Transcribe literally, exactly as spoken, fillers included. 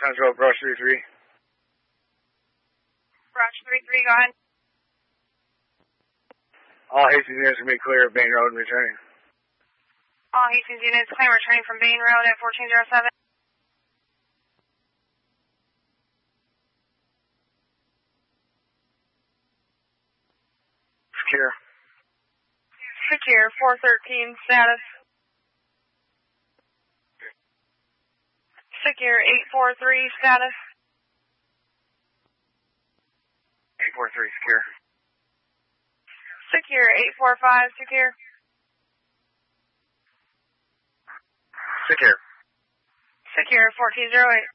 Sounds well, Brush three three. Brush three three, go ahead. All Hastings units can be clear of Bain Road and returning. All Hastings units claim returning from Bain Road at fourteen oh seven. Secure. Secure, four thirteen, status. Secure, eight four three, status. eight four three, secure. Secure, eight four five, secure. Secure. Secure, fourteen oh eight.